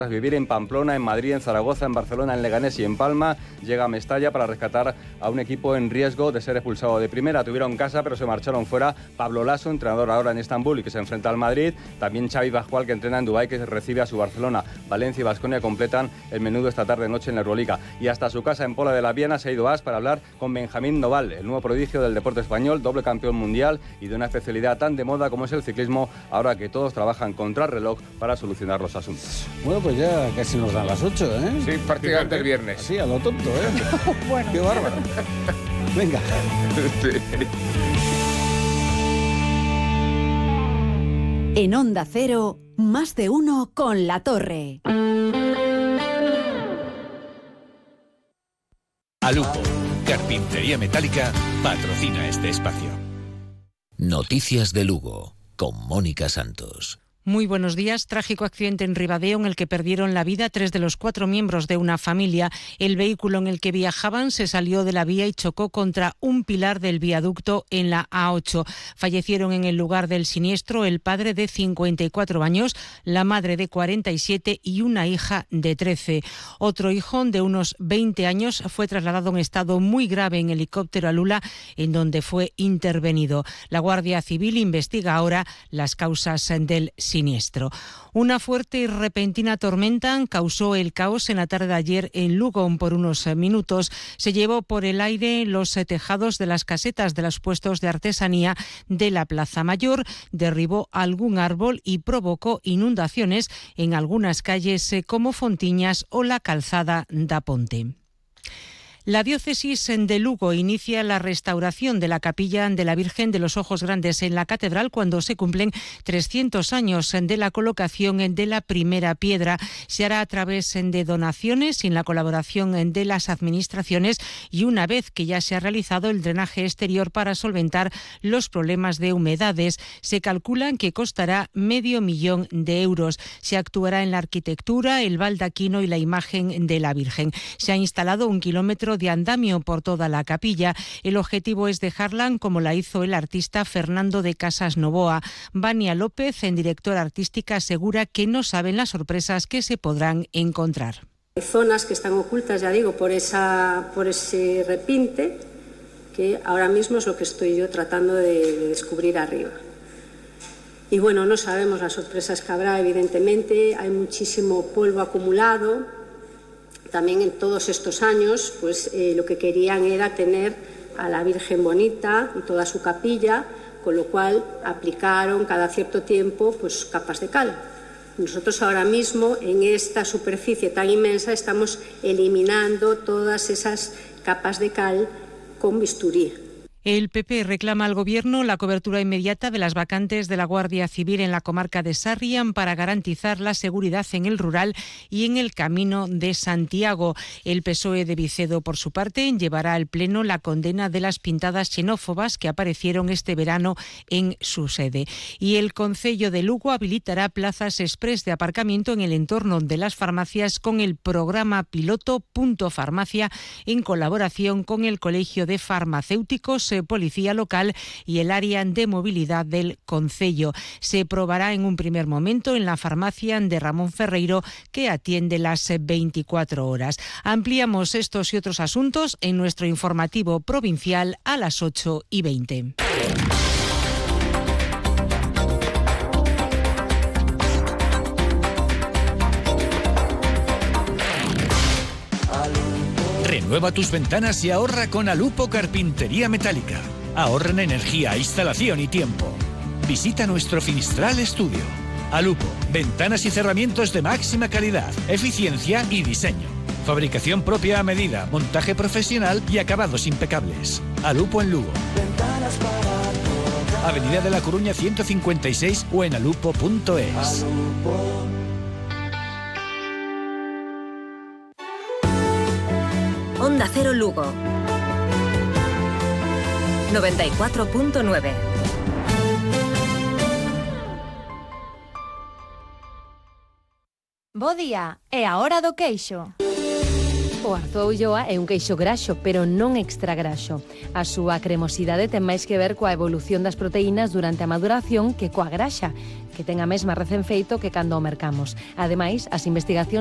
Vivir en Pamplona, en Madrid, en Zaragoza, en Barcelona, en Leganés y en Palma. Llega a Mestalla para rescatar a un equipo en riesgo de ser expulsado de primera. Tuvieron casa, pero se marcharon fuera. Pablo Lasso, entrenador ahora en Estambul y que se enfrenta al Madrid. También Xavi Pascual, que entrena en Dubái, que recibe a su Barcelona. Valencia y Baskonia completan el menudo esta tarde-noche en la Euroliga. Y hasta su casa en Pola de la Viana se ha ido As para hablar con Benjamín Noval, el nuevo prodigio del deporte español, doble campeón mundial y de una especialidad tan de moda como es el ciclismo, ahora que todos trabajan contra el reloj para solucionar los asuntos. Bueno, pues ya casi nos dan las 8, ¿eh? Sí, prácticamente el viernes. Sí, a lo tonto, ¿eh? Bueno. Qué bárbaro. Venga. Sí. En Onda Cero, más de uno con La Torre. Alupo, carpintería metálica, patrocina este espacio. Noticias de Lugo, con Mónica Santos. Muy buenos días. Trágico accidente en Ribadeo en el que perdieron la vida 3 de los 4 miembros de una familia. El vehículo en el que viajaban se salió de la vía y chocó contra un pilar del viaducto en la A8. Fallecieron en el lugar del siniestro el padre de 54 años, la madre de 47 y una hija de 13. Otro hijo de unos 20 años fue trasladado en estado muy grave en helicóptero a Lula, en donde fue intervenido. La Guardia Civil investiga ahora las causas del siniestro. Una fuerte y repentina tormenta causó el caos en la tarde de ayer en Lugo. Por unos minutos se llevó por el aire los tejados de las casetas de los puestos de artesanía de la Plaza Mayor, derribó algún árbol y provocó inundaciones en algunas calles como Fontiñas o la calzada da Ponte. La diócesis de Lugo inicia la restauración de la capilla de la Virgen de los Ojos Grandes en la catedral cuando se cumplen 300 años de la colocación de la primera piedra. Se hará a través de donaciones sin la colaboración de las administraciones y una vez que ya se ha realizado el drenaje exterior para solventar los problemas de humedades. Se calcula que costará €500,000. Se actuará en la arquitectura, el baldaquino y la imagen de la Virgen. Se ha instalado 1 kilómetro de andamio por toda la capilla. El objetivo es dejarla como la hizo el artista Fernando de Casas Novoa. Vania López, en directora artística, asegura que no saben las sorpresas que se podrán encontrar. Hay zonas que están ocultas, ya digo, por ese repinte, que ahora mismo es lo que estoy yo tratando de descubrir arriba. Y bueno, no sabemos las sorpresas que habrá, evidentemente. Hay muchísimo polvo acumulado. También en todos estos años, pues lo que querían era tener a la Virgen bonita y toda su capilla, con lo cual aplicaron cada cierto tiempo pues capas de cal. Nosotros ahora mismo en esta superficie tan inmensa estamos eliminando todas esas capas de cal con bisturí. El PP reclama al Gobierno la cobertura inmediata de las vacantes de la Guardia Civil en la comarca de Sarrián para garantizar la seguridad en el rural y en el Camino de Santiago. El PSOE de Vicedo, por su parte, llevará al Pleno la condena de las pintadas xenófobas que aparecieron este verano en su sede. Y el Concello de Lugo habilitará plazas exprés de aparcamiento en el entorno de las farmacias con el programa piloto Punto Farmacia en colaboración con el Colegio de Farmacéuticos, Policía Local y el área de movilidad del concello. Se probará en un primer momento en la farmacia de Ramón Ferreiro, que atiende las 24 horas. Ampliamos estos y otros asuntos en nuestro informativo provincial a las 8:20. Renueva tus ventanas y ahorra con Alupo Carpintería Metálica. Ahorra en energía, instalación y tiempo. Visita nuestro Finistral Estudio. Alupo, ventanas y cerramientos de máxima calidad, eficiencia y diseño. Fabricación propia a medida, montaje profesional y acabados impecables. Alupo en Lugo. Avenida de la Coruña 156 o en alupo.es. Onda Cero Lugo 94.9. Bo día, é a hora do queixo. O arzo ulloa é un queixo graxo, pero non extra graxo. A súa cremosidade ten máis que ver coa evolución das proteínas durante a maduración que coa graxa, que que ten a mesma recén feito que cando o mercamos. Ademais, as investigacións